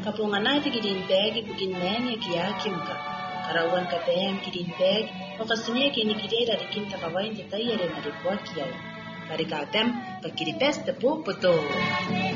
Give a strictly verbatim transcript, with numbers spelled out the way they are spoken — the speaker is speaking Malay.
kapunganay ti gidinteg ipaginen ya kiyakim ka. Karawan katayang gidinteg o kasine kinikidera rikin takawain ti tayere na ribuat kiyay. Karikatem, pagkiripes te po puto.